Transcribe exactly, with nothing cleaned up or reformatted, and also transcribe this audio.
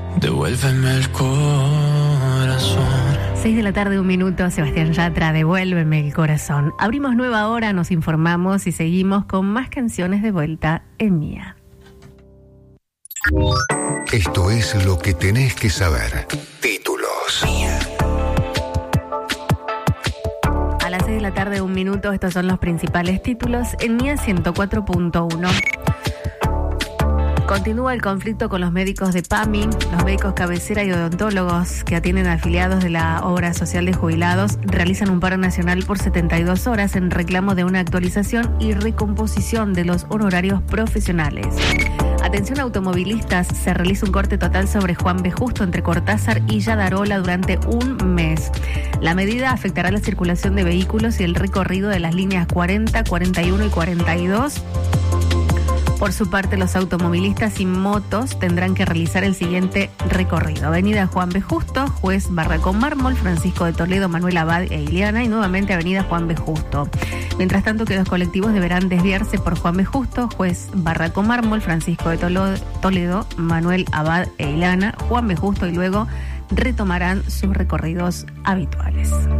Devuélveme el corazón. seis de la tarde, un minuto, Sebastián Yatra, Devuélveme el corazón. Abrimos nueva hora, nos informamos y seguimos con más canciones de vuelta en Mía. Esto es lo que tenés que saber. Títulos. Mía. A las seis de la tarde, un minuto, estos son los principales títulos en Mía ciento cuatro punto uno. Continúa el conflicto con los médicos de PAMI. Los médicos cabecera y odontólogos que atienden a afiliados de la Obra Social de Jubilados realizan un paro nacional por setenta y dos horas en reclamo de una actualización y recomposición de los honorarios profesionales. Atención automovilistas, se realiza un corte total sobre Juan B. Justo entre Cortázar y Yadarola durante un mes. La medida afectará la circulación de vehículos y el recorrido de las líneas cuarenta, cuarenta y uno y cuarenta y dos. Por su parte, los automovilistas y motos tendrán que realizar el siguiente recorrido: Avenida Juan B. Justo, Juez Barracón Mármol, Francisco de Toledo, Manuel Abad e Ileana, y nuevamente Avenida Juan B. Justo. Mientras tanto, que los colectivos deberán desviarse por Juan B. Justo, Juez Barracón Mármol, Francisco de Toledo, Manuel Abad e Ileana, Juan B. Justo, y luego retomarán sus recorridos habituales.